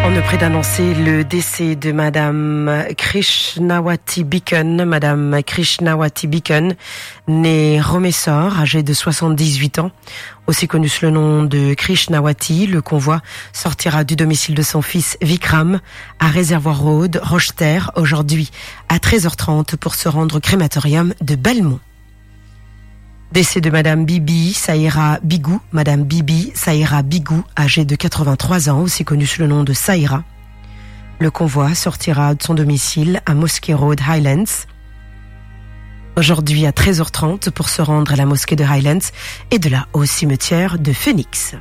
On est près d'annoncer le décès de Madame Krishnawati Beacon. Madame Krishnawati Beacon, née Romessor, âgée de 78 ans. Aussi connue sous le nom de Krishnawati, le convoi sortira du domicile de son fils Vikram à Réservoir Road, Rocheterre, aujourd'hui à 13h30 pour se rendre au crématorium de Belmont. Décès de Madame Bibi Saïra Bigou, Madame Bibi Saïra Bigou, âgée de 83 ans, aussi connue sous le nom de Saïra. Le convoi sortira de son domicile à Mosquée Road Highlands, aujourd'hui à 13h30 pour se rendre à la mosquée de Highlands et de là au cimetière de Phoenix.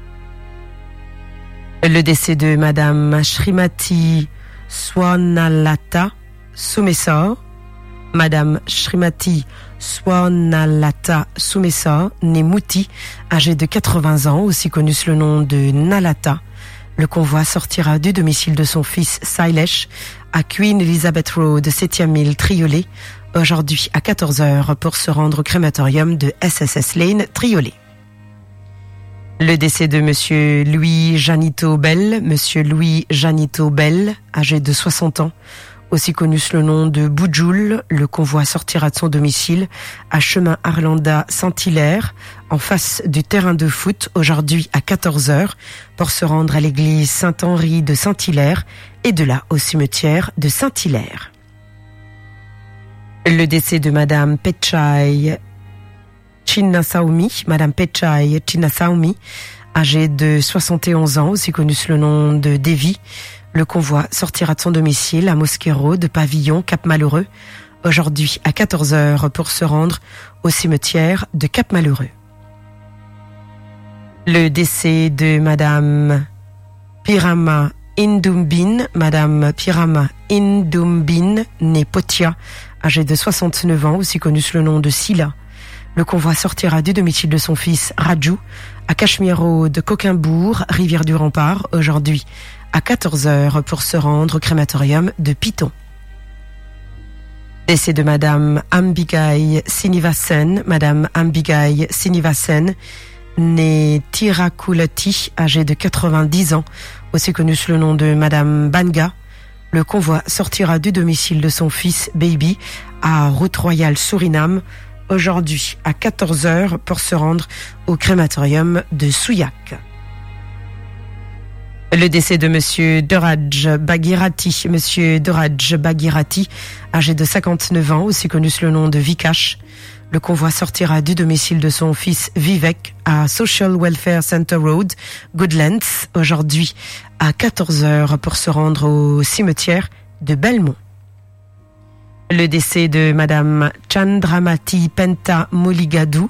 Le décès de Madame Shrimati Swanalata Soumessor, Madame Shrimati Swanalata Soumessor, née Mouti, âgée de 80 ans, aussi connue sous le nom de Nalata. Le convoi sortira du domicile de son fils Sailesh à Queen Elizabeth Road, 7e mile Triolet, aujourd'hui à 14h pour se rendre au crématorium de SSS Lane, Triolet. Le décès de Monsieur Louis Janito Bell, Monsieur Louis Janito Bell, âgé de 60 ans, aussi connu sous le nom de Boujoul. Le convoi sortira de son domicile à chemin Arlanda Saint-Hilaire, en face du terrain de foot, aujourd'hui à 14h, pour se rendre à l'église Saint-Henri de Saint-Hilaire et de là au cimetière de Saint-Hilaire. Le décès de Madame Pechai Chinnasaoumi, Madame Pechai Chinnasaoumi, âgée de 71 ans, aussi connue sous le nom de Devi. Le convoi sortira de son domicile à Mosquée Road, Pavillon, Cap-Malheureux, aujourd'hui à 14h pour se rendre au cimetière de Cap-Malheureux. Le décès de Madame Pirama Indoumbine, Madame Pirama Indoumbine, née Potia, âgée de 69 ans, aussi connue sous le nom de Silla. Le convoi sortira du domicile de son fils Raju à Cashmere Road, Coquimbourg, Rivière du Rempart, aujourd'hui à 14h pour se rendre au crématorium de Piton. Décès de Madame Ambigai Sinivasen, Madame Ambigai Sinivasen, née Tirakulati, âgée de 90 ans, aussi connue sous le nom de Madame Banga. Le convoi sortira du domicile de son fils Baby à Route Royale Suriname, aujourd'hui à 14h pour se rendre au crématorium de Souillac. Le décès de Monsieur Doraj Bagirati, Monsieur Doraj Bagirati, âgé de 59 ans, aussi connu sous le nom de Vikash. Le convoi sortira du domicile de son fils Vivek à Social Welfare Center Road, Goodlands, aujourd'hui à 14h pour se rendre au cimetière de Belmont. Le décès de Madame Chandramati Penta Moligadou,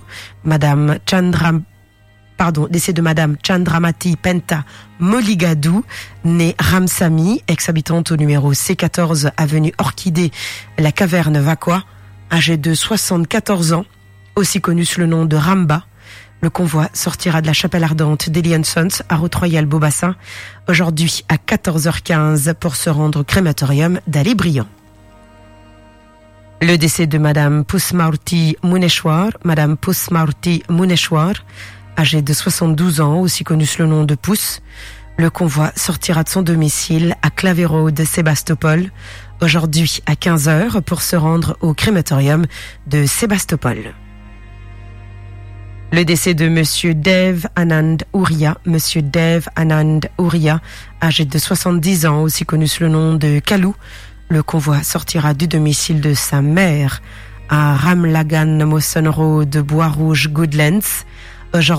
décès de Madame Chandramati Penta Moligadou, née Ramsami, ex-habitante au numéro C14 avenue Orchidée, la caverne Vaqua, âgée de 74 ans, aussi connue sous le nom de Ramba. Le convoi sortira de la chapelle ardente d'Elian Sons à Route-Royale Beaubassin, aujourd'hui à 14h15 pour se rendre au crématorium d'Ali-Briand. Le décès de Madame Pusmarti Muneshwar, Madame Pusmarti Muneshwar, âgée de 72 ans, aussi connue sous le nom de Pousse. Le convoi sortira de son domicile à Clavé Road, Sébastopol, aujourd'hui à 15h pour se rendre au crématorium de Sébastopol. Le décès de Monsieur Dev Anand Ouria, Monsieur Dev Anand Ouria, âgé de 70 ans, aussi connu sous le nom de Kalou. Le convoi sortira du domicile de sa mère à Ramlagan Mawson Road, Bois-Rouge, Goodlands,